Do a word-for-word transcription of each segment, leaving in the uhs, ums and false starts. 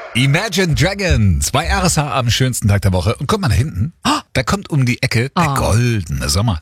Imagine Dragons bei R S H am schönsten Tag der Woche. Und guck mal da hinten, oh, da kommt um die Ecke der Oh. goldene Sommer.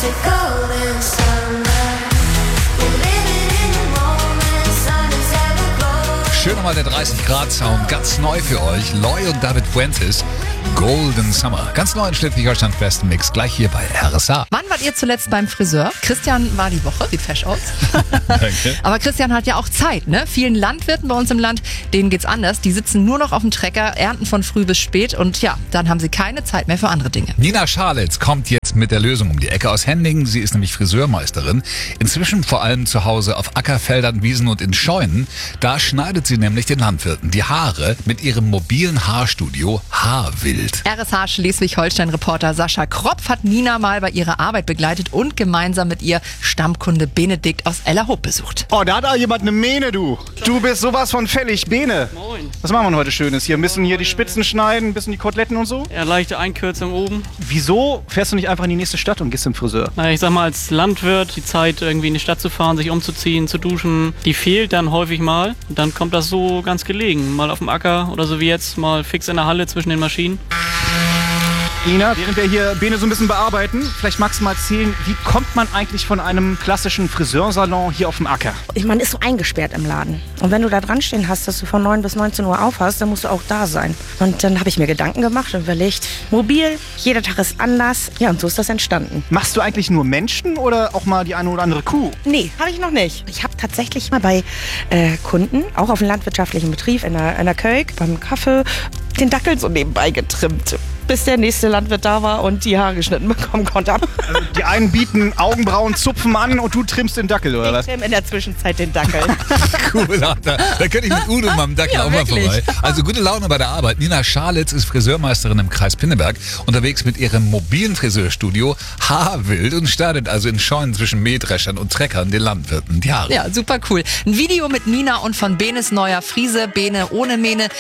Schön nochmal der dreißig Grad Sound, ganz neu für euch. Loy und David Fuentes, Golden Summer. Ganz neu in Schleswig-Holsteins besten Mix, gleich hier bei R S H. Wann wart ihr zuletzt beim Friseur? Christian war die Woche, sieht fesch aus. Danke. Aber Christian hat ja auch Zeit, ne? Vielen Landwirten bei uns im Land, denen geht's anders. Die sitzen nur noch auf dem Trecker, ernten von früh bis spät und ja, dann haben sie keine Zeit mehr für andere Dinge. Nina Scharlitz kommt jetzt mit der Lösung um die Ecke aus Hendingen. Sie ist nämlich Friseurmeisterin. Inzwischen vor allem zu Hause auf Ackerfeldern, Wiesen und in Scheunen. Da schneidet sie nämlich den Landwirten die Haare mit ihrem mobilen Haarstudio Haarwild. R S H Schleswig-Holstein-Reporter Sascha Kropf hat Nina mal bei ihrer Arbeit begleitet und gemeinsam mit ihr Stammkunde Benedikt aus Ellerhoop besucht. Oh, da hat da jemand eine Mähne, du. Du bist sowas von fällig, Bene. Moin. Was machen wir denn heute Schönes hier? Ein bisschen hier die Spitzen schneiden, ein bisschen die Koteletten und so? Ja, leichte Einkürzung oben. Wieso fährst du nicht einfach in die nächste Stadt und gehst zum Friseur? Naja, ich sag mal, als Landwirt die Zeit irgendwie in die Stadt zu fahren, sich umzuziehen, zu duschen, die fehlt dann häufig mal. Und dann kommt das so ganz gelegen. Mal auf dem Acker oder so wie jetzt, mal fix in der Halle zwischen den Maschinen. Nina, während wir hier Bene so ein bisschen bearbeiten, vielleicht magst du mal erzählen, wie kommt man eigentlich von einem klassischen Friseursalon hier auf dem Acker? Man ist so eingesperrt im Laden. Und wenn du da dran stehen hast, dass du von neun bis neunzehn Uhr auf hast, dann musst du auch da sein. Und dann habe ich mir Gedanken gemacht und überlegt, mobil, jeder Tag ist anders. Ja, und so ist das entstanden. Machst du eigentlich nur Menschen oder auch mal die eine oder andere Kuh? Nee, habe ich noch nicht. Ich habe tatsächlich mal bei äh, Kunden, auch auf einem landwirtschaftlichen Betrieb, in der, in der Kölk, beim Kaffee, den Dackel so nebenbei getrimmt, bis der nächste Landwirt da war und die Haare geschnitten bekommen konnte. Also die einen bieten Augenbrauen, Zupfen an und du trimmst den Dackel, oder Ich was? trimm in der Zwischenzeit den Dackel. Cool, da, da könnte ich mit Udo mal am Dackel Ja, auch mal wirklich. vorbei. Also gute Laune bei der Arbeit. Nina Scharlitz ist Friseurmeisterin im Kreis Pinneberg, unterwegs mit ihrem mobilen Friseurstudio Haarwild und startet also in Scheunen zwischen Mähdreschern und Treckern den Landwirten die Haare. Ja, super cool. Ein Video mit Nina und von Benes neuer Frise, Bene ohne Mähne,